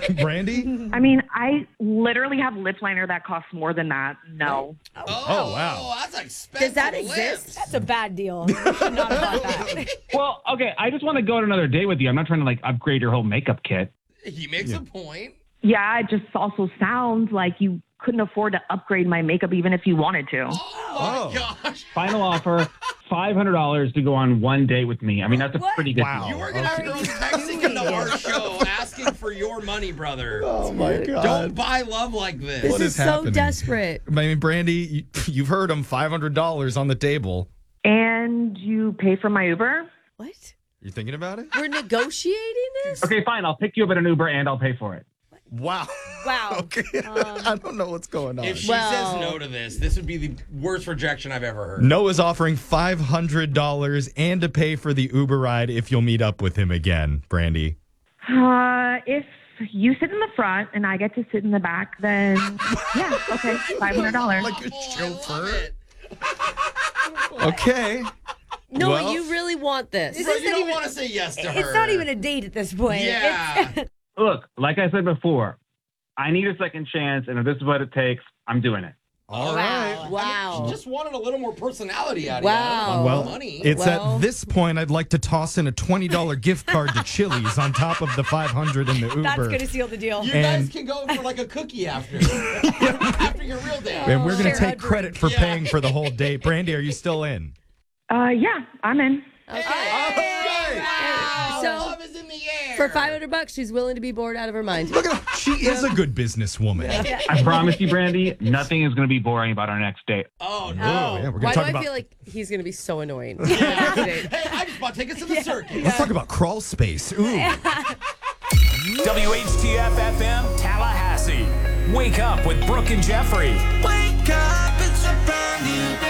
Brandy? I mean, I literally have lip liner that costs more than that. No. Oh, wow. That's expensive. Does that lips. exist? That's a bad deal. You should not have bought that. Well, okay, I just want to go on another date with you. I'm not trying to like upgrade your whole makeup kit. He makes a point. Yeah, it just also sounds like you couldn't afford to upgrade my makeup even if you wanted to. Oh, my gosh. Final offer, $500 to go on one date with me. I mean, that's a pretty good Wow. deal. You are going to have girls texting into our show asking for your money, brother. Oh, my God. Don't buy love like this. This What is is so happening? desperate. I mean, Brandy, you've heard him, $500 on the table. And you pay for my Uber? What? You thinking about it? We're negotiating this? Okay, fine. I'll pick you up at an Uber and I'll pay for it. Wow. Wow. Okay. I don't know what's going on. If she Well- says no to this would be the worst rejection I've ever heard. Noah's offering $500 and to pay for the Uber ride if you'll meet up with him again, Brandy. If you sit in the front and I get to sit in the back, then yeah, okay, $500. Like a Oh, I chauffeur. love it. Okay. No, Well- you really want this. Bro, you don't want to say yes to her. It's not even a date at this point. Yeah. Look, like I said before, I need a second chance, and if this is what it takes, I'm doing it. All right. Wow. She just wanted a little more personality out of Wow. you. Well, Money. it's Well- at this point I'd like to toss in a $20 gift card to Chili's on top of the $500 in the Uber. That's going to seal the deal. You and- guys can go for like a cookie after. After your real date. And we're going to Share a take drink. credit for Yeah. paying for the whole date. Brandy, are you still in? Yeah, I'm in. Okay. Wow. So- Love is in the air. For $500, she's willing to be bored out of her mind. Look at her. She is a good businesswoman. I promise you, Brandy, nothing is going to be boring about our next date. Oh, no. Oh, yeah, we're going Why to do talk I about feel like he's going to be so annoying? Hey, I just bought tickets to the circus. Let's talk about crawl space. Ooh. WHTF FM Tallahassee. Wake up with Brooke and Jeffrey. Wake up, it's a brand new day.